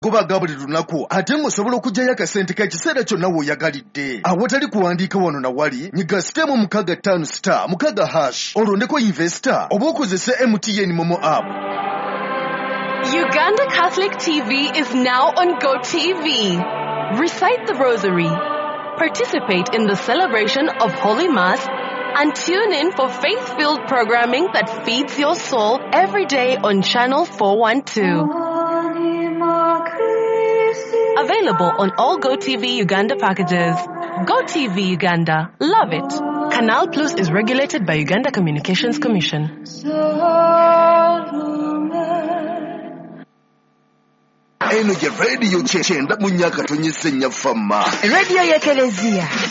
Kubaga buli lunaku ate musobola okujjayo akasente k'ekiseera kyonna w'oyagalidde. Awatali kuwandiika wano na wali nyiga sitemu 65 mukaga hash olondeko investor oba okozese MTN Momo app. Uganda Catholic TV is now on GoTV. Recite the Rosary, participate in the celebration of Holy Mass, and tune in for faith-filled programming that feeds your soul every day on Channel 412. Available on all GoTV Uganda packages. GoTV Uganda. Love it. Canal Plus is regulated by Uganda Communications Commission. Eno je radio chenda munyaka tonyise nyafama. Radio ya Kelezia.